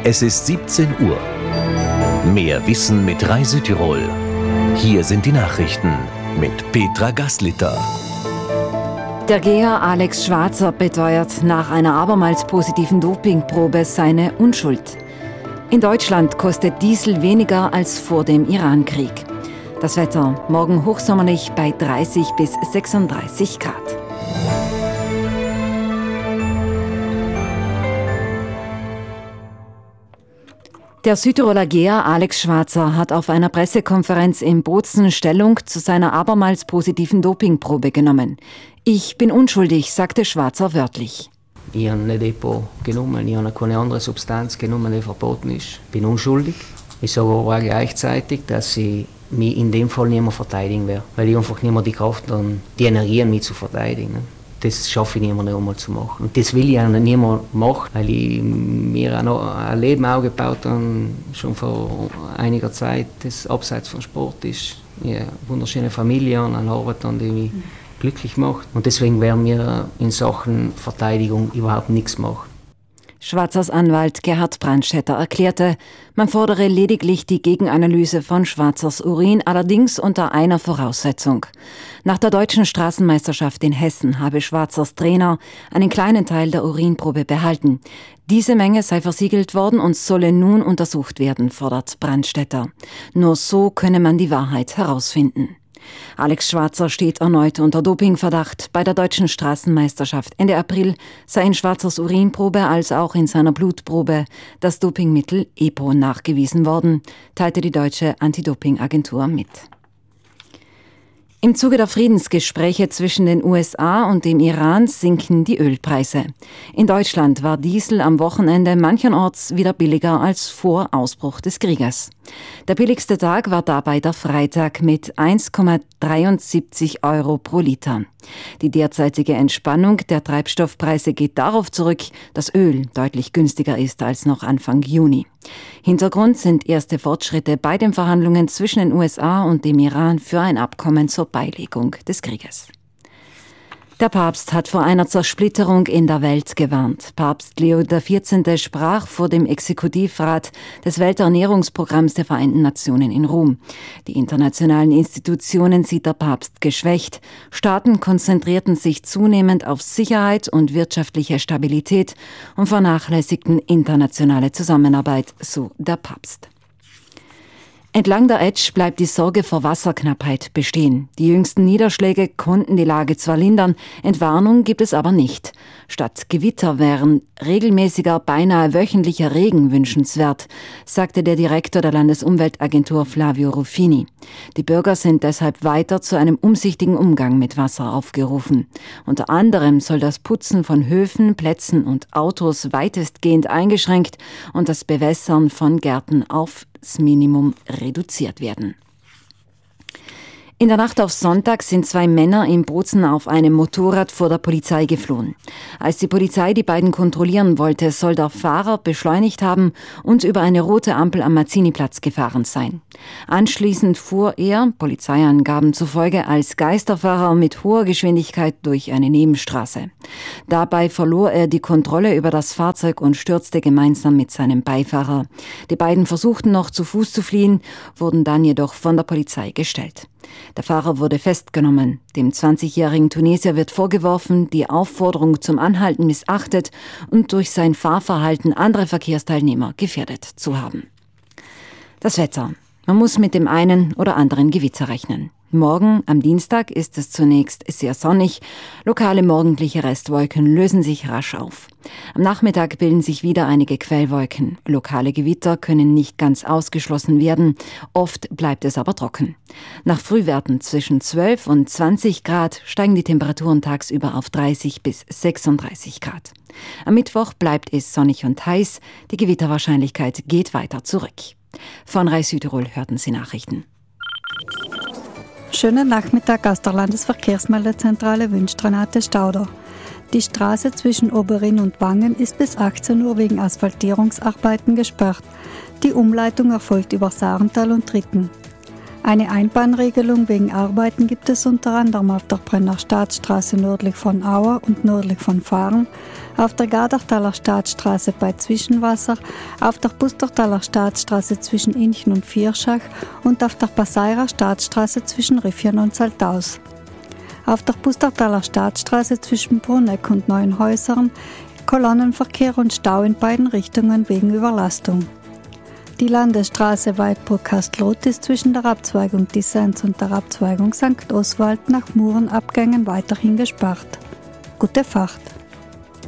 Es ist 17 Uhr. Mehr Wissen mit Reisetirol. Hier sind die Nachrichten mit Petra Gaslitter. Der Geher Alex Schwarzer beteuert nach einer abermals positiven Dopingprobe seine Unschuld. In Deutschland kostet Diesel weniger als vor dem Irankrieg. Das Wetter morgen hochsommerlich bei 30 bis 36 Grad. Der Südtiroler Geher Alex Schwarzer hat auf einer Pressekonferenz in Bozen Stellung zu seiner abermals positiven Dopingprobe genommen. Ich bin unschuldig, sagte Schwarzer wörtlich. Ich habe nicht EPO genommen, ich habe keine andere Substanz genommen, die verboten ist. Ich bin unschuldig. Ich sage aber auch gleichzeitig, dass ich mich in dem Fall nicht mehr verteidigen werde. Weil ich einfach nicht mehr die Kraft und die Energie an mich zu verteidigen. Das schaffe ich nicht mehr einmal zu machen. Und das will ich auch nicht mehr machen, weil ich mir auch noch ein Leben aufgebaut habe, schon vor einiger Zeit, das abseits vom Sport ist. Ich habe eine wunderschöne Familie und eine Arbeit, die mich glücklich macht. Und deswegen werden wir in Sachen Verteidigung überhaupt nichts machen. Schwarzers Anwalt Gerhard Brandstätter erklärte, man fordere lediglich die Gegenanalyse von Schwarzers Urin, allerdings unter einer Voraussetzung. Nach der deutschen Straßenmeisterschaft in Hessen habe Schwarzers Trainer einen kleinen Teil der Urinprobe behalten. Diese Menge sei versiegelt worden und solle nun untersucht werden, fordert Brandstätter. Nur so könne man die Wahrheit herausfinden. Alex Schwarzer steht erneut unter Dopingverdacht. Bei der deutschen Straßenmeisterschaft Ende April sei in Schwarzers Urinprobe als auch in seiner Blutprobe das Dopingmittel EPO nachgewiesen worden, teilte die deutsche Anti-Doping-Agentur mit. Im Zuge der Friedensgespräche zwischen den USA und dem Iran sinken die Ölpreise. In Deutschland war Diesel am Wochenende mancherorts wieder billiger als vor Ausbruch des Krieges. Der billigste Tag war dabei der Freitag mit 1,73 Euro pro Liter. Die derzeitige Entspannung der Treibstoffpreise geht darauf zurück, dass Öl deutlich günstiger ist als noch Anfang Juni. Hintergrund sind erste Fortschritte bei den Verhandlungen zwischen den USA und dem Iran für ein Abkommen zur Beilegung des Krieges. Der Papst hat vor einer Zersplitterung in der Welt gewarnt. Papst Leo XIV. Sprach vor dem Exekutivrat des Welternährungsprogramms der Vereinten Nationen in Rom. Die internationalen Institutionen sieht der Papst geschwächt. Staaten konzentrierten sich zunehmend auf Sicherheit und wirtschaftliche Stabilität und vernachlässigten internationale Zusammenarbeit, so der Papst. Entlang der Etsch bleibt die Sorge vor Wasserknappheit bestehen. Die jüngsten Niederschläge konnten die Lage zwar lindern, Entwarnung gibt es aber nicht. Statt Gewitter wären regelmäßiger, beinahe wöchentlicher Regen wünschenswert, sagte der Direktor der Landesumweltagentur Flavio Ruffini. Die Bürger sind deshalb weiter zu einem umsichtigen Umgang mit Wasser aufgerufen. Unter anderem soll das Putzen von Höfen, Plätzen und Autos weitestgehend eingeschränkt und das Bewässern von Gärten aufs Minimum reduziert werden. In der Nacht auf Sonntag sind 2 Männer in Bozen auf einem Motorrad vor der Polizei geflohen. Als die Polizei die beiden kontrollieren wollte, soll der Fahrer beschleunigt haben und über eine rote Ampel am Mazziniplatz gefahren sein. Anschließend fuhr er, Polizeiangaben zufolge, als Geisterfahrer mit hoher Geschwindigkeit durch eine Nebenstraße. Dabei verlor er die Kontrolle über das Fahrzeug und stürzte gemeinsam mit seinem Beifahrer. Die beiden versuchten noch zu Fuß zu fliehen, wurden dann jedoch von der Polizei gestellt. Der Fahrer wurde festgenommen. Dem 20-jährigen Tunesier wird vorgeworfen, die Aufforderung zum Anhalten missachtet und durch sein Fahrverhalten andere Verkehrsteilnehmer gefährdet zu haben. Das Wetter. Man muss mit dem einen oder anderen Gewitter rechnen. Morgen, am Dienstag, ist es zunächst sehr sonnig. Lokale morgendliche Restwolken lösen sich rasch auf. Am Nachmittag bilden sich wieder einige Quellwolken. Lokale Gewitter können nicht ganz ausgeschlossen werden. Oft bleibt es aber trocken. Nach Frühwerten zwischen 12 und 20 Grad steigen die Temperaturen tagsüber auf 30 bis 36 Grad. Am Mittwoch bleibt es sonnig und heiß. Die Gewitterwahrscheinlichkeit geht weiter zurück. Von Reis Südtirol hörten Sie Nachrichten. Schönen Nachmittag aus der Landesverkehrsmeldezentrale wünscht Renate Stauder. Die Straße zwischen Oberin und Wangen ist bis 18 Uhr wegen Asphaltierungsarbeiten gesperrt. Die Umleitung erfolgt über Sarental und Tritten. Eine Einbahnregelung wegen Arbeiten gibt es unter anderem auf der Brenner Staatsstraße nördlich von Auer und nördlich von Fahren, auf der Gardachtaler Staatsstraße bei Zwischenwasser, auf der Bustertaler Staatsstraße zwischen Inchen und Vierschach und auf der Passeirer Staatsstraße zwischen Riffian und Saltaus. Auf der Bustertaler Staatsstraße zwischen Bruneck und Neuenhäusern Kolonnenverkehr und Stau in beiden Richtungen wegen Überlastung. Die Landesstraße Weidburg-Kastlot ist zwischen der Abzweigung Dissens und der Abzweigung St. Oswald nach Murenabgängen weiterhin gesperrt. Gute Fahrt!